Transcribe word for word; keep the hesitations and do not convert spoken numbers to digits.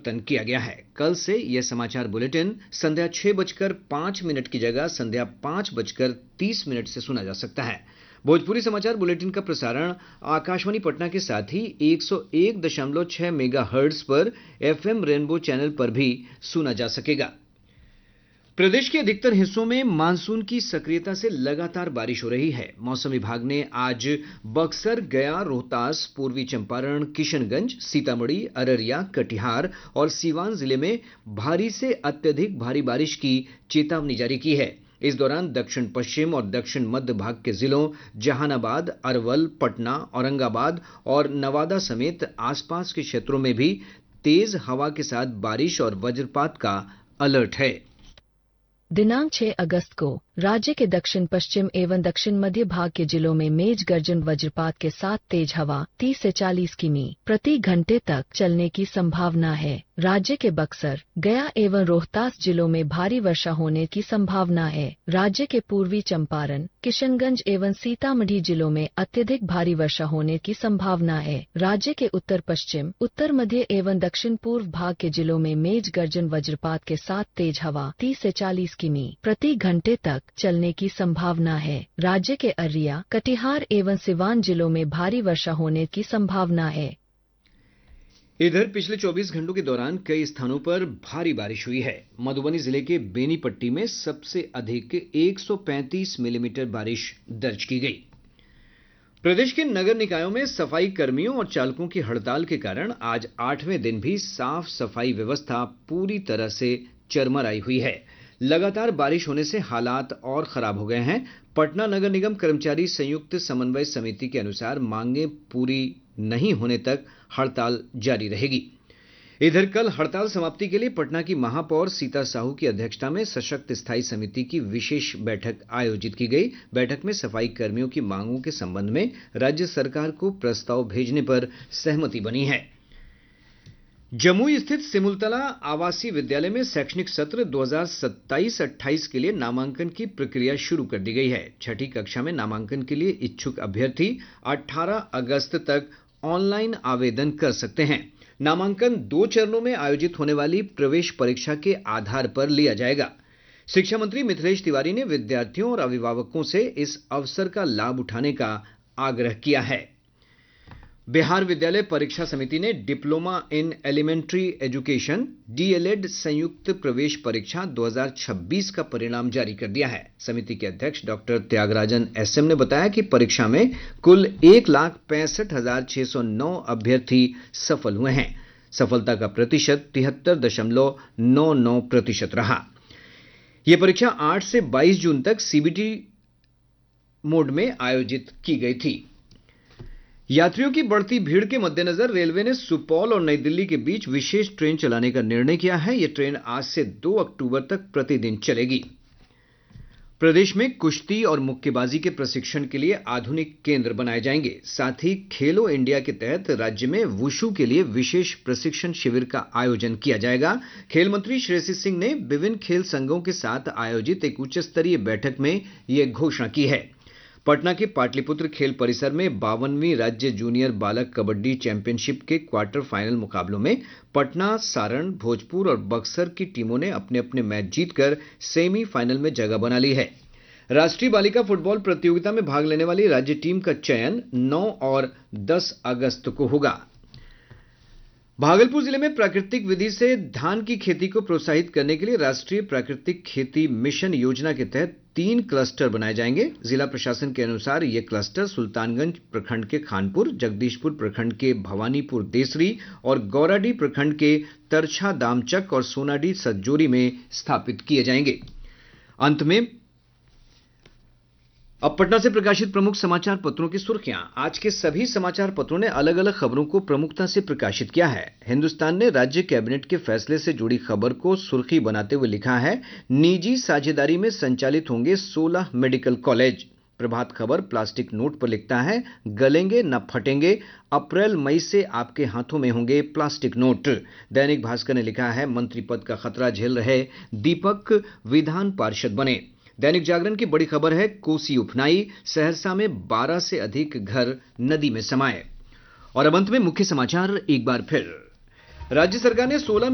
परिवर्तन किया गया है। कल से यह समाचार बुलेटिन संध्या छह बजकर पांच मिनट की जगह संध्या पांच बजकर तीस मिनट से सुना जा सकता है। भोजपुरी समाचार बुलेटिन का प्रसारण आकाशवाणी पटना के साथ ही एक सौ एक दशमलव छह मेगा हर्ट्ज पर एफएम रेनबो चैनल पर भी सुना जा सकेगा। प्रदेश के अधिकतर हिस्सों में मानसून की सक्रियता से लगातार बारिश हो रही है। मौसम विभाग ने आज बक्सर, गया, रोहतास, पूर्वी चंपारण, किशनगंज, सीतामढ़ी, अररिया, कटिहार और सीवान जिले में भारी से अत्यधिक भारी बारिश की चेतावनी जारी की है। इस दौरान दक्षिण पश्चिम और दक्षिण मध्य भाग के जिलों जहानाबाद, अरवल, पटना, औरंगाबाद और नवादा समेत आसपास के क्षेत्रों में भी तेज हवा के साथ बारिश और वज्रपात का अलर्ट है। दिनांक छह अगस्त को राज्य के दक्षिण पश्चिम एवं दक्षिण मध्य भाग के जिलों में मेघ गर्जन वज्रपात के साथ तेज हवा तीस से चालीस किमी प्रति घंटे तक चलने की संभावना है। राज्य के बक्सर, गया एवं रोहतास जिलों में भारी वर्षा होने की संभावना है। राज्य के पूर्वी चंपारण, किशनगंज एवं सीतामढ़ी जिलों में अत्यधिक भारी वर्षा होने की संभावना है। राज्य के उत्तर पश्चिम, उत्तर मध्य एवं दक्षिण पूर्व भाग के जिलों में मेघ गर्जन वज्रपात के साथ तेज हवा तीस से चालीस किमी प्रति घंटे तक चलने की संभावना है। राज्य के अररिया, कटिहार एवं सिवान जिलों में भारी वर्षा होने की संभावना है। इधर पिछले चौबीस घंटों के दौरान कई स्थानों पर भारी बारिश हुई है। मधुबनी जिले के बेनीपट्टी में सबसे अधिक एक सौ पैंतीस मिलीमीटर बारिश दर्ज की गई। प्रदेश के नगर निकायों में सफाई कर्मियों और चालकों की हड़ताल के कारण आज आठवें दिन भी साफ सफाई व्यवस्था पूरी तरह से चरमराई हुई है। लगातार बारिश होने से हालात और खराब हो गए हैं। पटना नगर निगम कर्मचारी संयुक्त समन्वय समिति के अनुसार मांगें पूरी नहीं होने तक हड़ताल जारी रहेगी। इधर कल हड़ताल समाप्ति के लिए पटना की महापौर सीता साहू की अध्यक्षता में सशक्त स्थायी समिति की विशेष बैठक आयोजित की गई। बैठक में सफाई कर्मियों की मांगों के संबंध में राज्य सरकार को प्रस्ताव भेजने पर सहमति बनी है। जमुई स्थित सिमुलतला आवासीय विद्यालय में शैक्षणिक सत्र दो हज़ार सत्ताईस अट्ठाईस के लिए नामांकन की प्रक्रिया शुरू कर दी गई है। छठी कक्षा में नामांकन के लिए इच्छुक अभ्यर्थी अठारह अगस्त तक ऑनलाइन आवेदन कर सकते हैं। नामांकन दो चरणों में आयोजित होने वाली प्रवेश परीक्षा के आधार पर लिया जाएगा। शिक्षा मंत्री मिथिलेश तिवारी ने विद्यार्थियों और अभिभावकों से इस अवसर का लाभ उठाने का आग्रह किया है। बिहार विद्यालय परीक्षा समिति ने diploma in elementary education DElEd संयुक्त प्रवेश परीक्षा दो हज़ार छब्बीस का परिणाम जारी कर दिया है। समिति के अध्यक्ष डॉक्टर त्यागराजन एसएम ने बताया कि परीक्षा में कुल एक लाख पैंसठ हजार छह सौ नौ अभ्यर्थी सफल हुए हैं। सफलता का प्रतिशत तिहत्तर दशमलव नौ नौ प्रतिशत रहा। यह परीक्षा आठ से बाईस जून तक सीबीटी मोड में आयोजित की गई थी। यात्रियों की बढ़ती भीड़ के मद्देनजर रेलवे ने सुपौल और नई दिल्ली के बीच विशेष ट्रेन चलाने का निर्णय किया है। यह ट्रेन आज से दो अक्टूबर तक प्रतिदिन चलेगी। प्रदेश में कुश्ती और मुक्केबाजी के प्रशिक्षण के लिए आधुनिक केंद्र बनाए जाएंगे। साथ ही खेलो इंडिया के तहत राज्य में वुशु के लिए विशेष प्रशिक्षण शिविर का आयोजन किया जाएगा। खेल मंत्री श्रेयसी सिंह ने विभिन्न खेल संघों के साथ आयोजित एक उच्च स्तरीय बैठक में यह घोषणा की है। पटना के पाटलिपुत्र खेल परिसर में बावनवीं राज्य जूनियर बालक कबड्डी चैंपियनशिप के क्वार्टर फाइनल मुकाबलों में पटना, सारण, भोजपुर और बक्सर की टीमों ने अपने अपने मैच जीतकर सेमीफाइनल में जगह बना ली है। राष्ट्रीय बालिका फुटबॉल प्रतियोगिता में भाग लेने वाली राज्य टीम का चयन नौ और दस अगस्त को होगा। भागलपुर जिले में प्राकृतिक विधि से धान की खेती को प्रोत्साहित करने के लिए राष्ट्रीय प्राकृतिक खेती मिशन योजना के तहत तीन क्लस्टर बनाए जाएंगे। जिला प्रशासन के अनुसार ये क्लस्टर सुल्तानगंज प्रखंड के खानपुर, जगदीशपुर प्रखंड के भवानीपुर देसरी और गौराडीह प्रखंड के तरछा दामचक और सोनाडीह सज्जोरी में स्थापित किए जाएंगे। अंत में अब पटना से प्रकाशित प्रमुख समाचार पत्रों की सुर्खियां। आज के सभी समाचार पत्रों ने अलग अलग खबरों को प्रमुखता से प्रकाशित किया है। हिंदुस्तान ने राज्य कैबिनेट के फैसले से जुड़ी खबर को सुर्खी बनाते हुए लिखा है, निजी साझेदारी में संचालित होंगे सोलह medical college. Prabhat Khabar plastic note पर लिखता है, गलेंगे न फटेंगे, अप्रैल मई से आपके हाथों में होंगे प्लास्टिक नोट। दैनिक भास्कर ने लिखा है, मंत्री पद का खतरा झेल रहे दीपक विधान पार्षद बने। दैनिक जागरण की बड़ी खबर है, कोसी उफनाई, सहरसा में बारह से अधिक घर नदी में समाये। और अब अंत में मुख्य समाचार एक बार फिर। राज्य सरकार ने सोलह